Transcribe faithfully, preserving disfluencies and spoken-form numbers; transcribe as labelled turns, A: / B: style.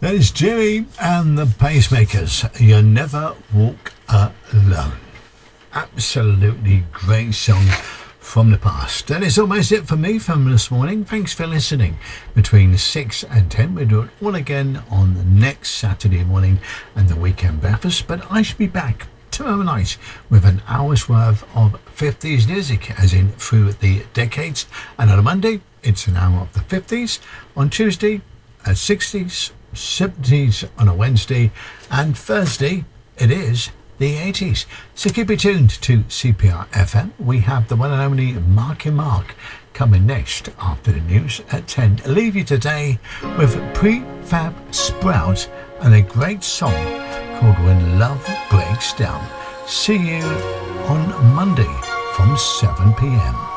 A: It's Jimmy and the Pacemakers. You never walk alone. Absolutely great song from the past. That is almost it for me from this morning. Thanks for listening. Between six and ten, we'll do it all again on the next Saturday morning and the weekend breakfast. But I should be back tomorrow night with an hour's worth of fifties music, as in through the decades. And on a Monday, it's an hour of the fifties. On Tuesday, uh, sixties, seventies on a Wednesday. And Thursday, it is the eighties. So keep it tuned to C P R F M. We have the one and only Marky Mark coming next after the news at ten. I'll leave you today with Prefab Sprout and a great song called When Love Breaks Down. See you on Monday from seven p.m.